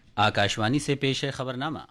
आकाशवाणी से पेश है खबरनामा।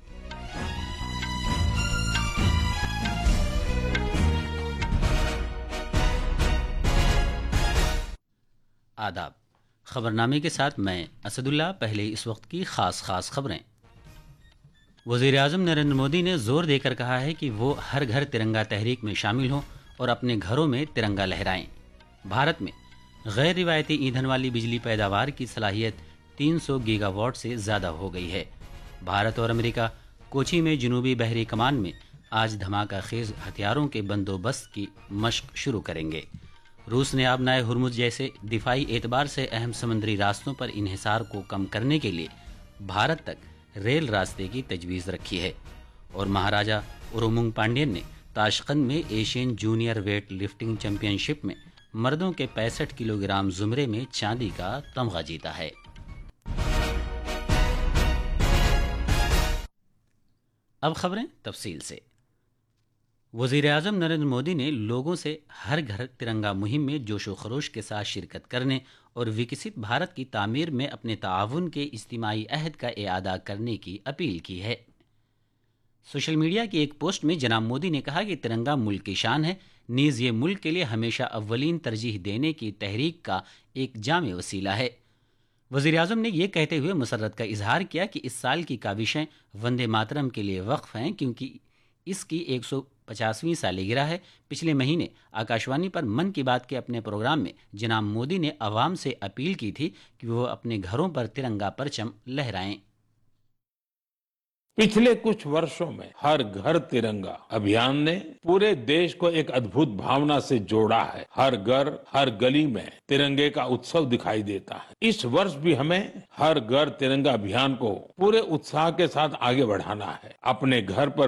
आदाब। खबरनामे के साथ मैं असदुल्ला। पहले इस वक्त की खास खबरें। वज़ीर-ए-आज़म नरेंद्र मोदी ने जोर देकर कहा है कि वो हर घर तिरंगा तहरीक में शामिल हों और अपने घरों में तिरंगा लहराएं। भारत में गैर रिवायती ईंधन वाली बिजली पैदावार की सलाहियत 300 गीगावाट से ज़्यादा हो गई है। भारत और अमेरिका कोची में जनूबी बहरी कमान में आज धमाका खेज हथियारों के बंदोबस्त की मशक शुरू करेंगे। रूस ने आबनाए हुर्मुज जैसे दिफाई एतबार से अहम समुद्री रास्तों पर इन्हिसार को कम करने के लिए भारत तक रेल रास्ते की तजवीज़ रखी है। और महाराजा उरुमुंग पांड्यन ने ताशकंद में Asian junior weight lifting championship में मर्दों के 65 किलोग्राम जुमरे में चांदी का तमगा जीता है। अब खबरें तफसील से। वज़ीर-ए-आज़म नरेंद्र मोदी ने लोगों से हर घर तिरंगा मुहिम में जोशो खरोश के साथ शिरकत करने और विकसित भारत की तामीर में अपने ताउन के इज्तिमाई अहद का इआदा करने की अपील की है। सोशल मीडिया की एक पोस्ट में जनाब मोदी ने कहा कि तिरंगा मुल्क की शान है, नीज़ ये मुल्क के लिए हमेशा अव्वलीन तरजीह देने की तहरीक का एक जामे वसीला है। वज़ीर-ए-आज़म ने यह कहते हुए मसर्रत का इजहार किया कि इस साल की काविशें वंदे मातरम के लिए वक्फ हैं, क्योंकि इसकी 150वीं सालगिरह है। पिछले महीने आकाशवाणी पर मन की बात के अपने प्रोग्राम में जनाब मोदी ने अवाम से अपील की थी कि वो अपने घरों पर तिरंगा परचम लहराएं। पिछले कुछ वर्षों में हर घर तिरंगा अभियान ने पूरे देश को एक अद्भुत भावना से जोड़ा है। हर घर, हर गली में तिरंगे का उत्सव दिखाई देता है। इस वर्ष भी हमें हर घर तिरंगा अभियान को पूरे उत्साह के साथ आगे बढ़ाना है। अपने घर पर